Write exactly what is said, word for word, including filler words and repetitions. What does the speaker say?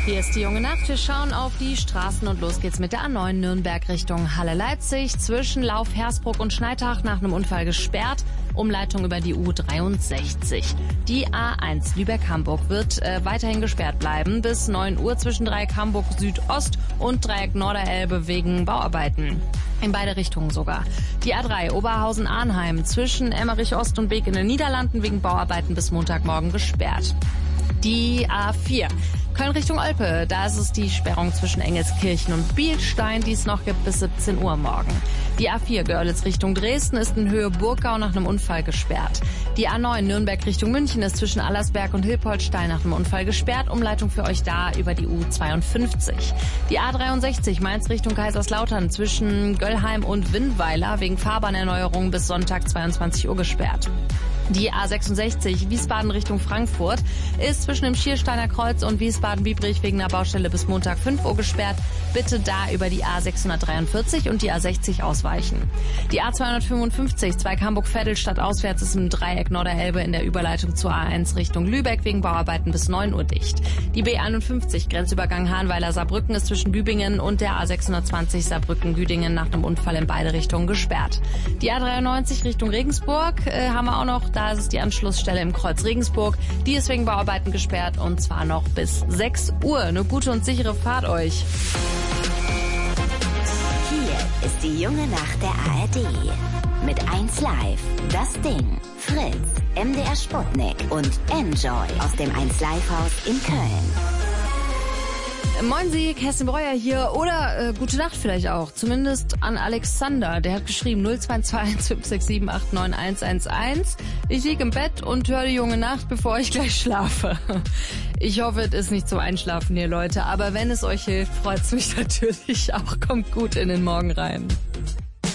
Hier ist die junge Nacht. Wir schauen auf die Straßen und los geht's mit der A neun Nürnberg Richtung Halle-Leipzig. Zwischen Lauf-Hersbruck und Schneitach nach einem Unfall gesperrt. Umleitung über die U dreiundsechzig. Die A eins Lübeck-Hamburg wird äh, weiterhin gesperrt bleiben bis neun Uhr zwischen Dreieck Hamburg Südost und Dreieck Norderelbe wegen Bauarbeiten. In beide Richtungen sogar. Die A drei Oberhausen-Arnheim zwischen Emmerich Ost und Beek in den Niederlanden wegen Bauarbeiten bis Montagmorgen gesperrt. Die A vier Köln Richtung Olpe, da ist es die Sperrung zwischen Engelskirchen und Bielstein, die es noch gibt bis siebzehn Uhr morgen. Die A vier Görlitz Richtung Dresden ist in Höhe Burgau nach einem Unfall gesperrt. Die A neun Nürnberg Richtung München ist zwischen Allersberg und Hilpoltstein nach einem Unfall gesperrt. Umleitung für euch da über die U zweiundfünfzig. Die A dreiundsechzig Mainz Richtung Kaiserslautern zwischen Göllheim und Winnweiler wegen Fahrbahnerneuerung bis Sonntag zweiundzwanzig Uhr gesperrt. Die A sechsundsechzig Wiesbaden Richtung Frankfurt ist zwischen dem Schiersteiner Kreuz und Wiesbaden-Biebrich wegen einer Baustelle bis Montag fünf Uhr gesperrt. Bitte da über die A sechshundertdreiundvierzig und die A sechzig ausweichen. Die A zweihundertfünfundfünfzig Zweig Hamburg-Vettelstadt auswärts ist im Dreieck Norderelbe in der Überleitung zur A eins Richtung Lübeck wegen Bauarbeiten bis neun Uhr dicht. Die B einundfünfzig Grenzübergang Hahnweiler-Saarbrücken ist zwischen Bübingen und der A sechshundertzwanzig Saarbrücken-Güdingen nach einem Unfall in beide Richtungen gesperrt. Die A dreiundneunzig Richtung Regensburg äh, haben wir auch noch. Da ist es die Anschlussstelle im Kreuz Regensburg. Die ist wegen Bauarbeiten gesperrt und zwar noch bis sechs Uhr. Eine gute und sichere Fahrt euch. Hier ist die junge Nacht der A R D. Mit eins Live, Das Ding, Fritz, M D R Sputnik und Enjoy aus dem eins Live Haus in Köln. Moin Sie, Kerstin Breuer hier oder äh, gute Nacht vielleicht auch, zumindest an Alexander, der hat geschrieben null zwei zwei eins fünf sechs sieben acht neun eins eins eins. Ich lieg im Bett und höre die junge Nacht, bevor ich gleich schlafe. Ich hoffe, es ist nicht zum Einschlafen hier, Leute, aber wenn es euch hilft, freut's mich natürlich auch. Kommt gut in den Morgen rein.